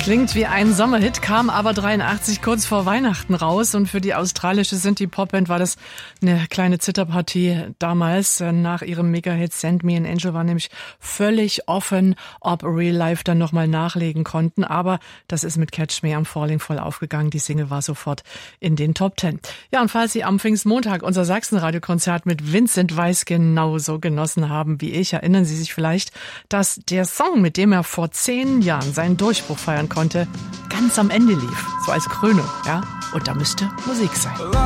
Klingt wie ein Sommerhit, kam aber 83 kurz vor Weihnachten raus und für die australische Synthie-Popband war das eine kleine Zitterpartie damals. Nach ihrem Mega-Hit Send Me an Angel war nämlich völlig offen, ob Real Life dann nochmal nachlegen konnten, aber das ist mit Catch Me I'm Falling voll aufgegangen. Die Single war sofort in den Top 10. Ja, und falls Sie am Pfingstmontag unser Sachsenradio-Konzert mit Vincent Weiss genauso genossen haben wie ich, erinnern Sie sich vielleicht, dass der Song, mit dem er vor 10 Jahren seinen Durchbruch feiern konnte, ganz am Ende lief, so als Krönung, ja? Und da müsste Musik sein.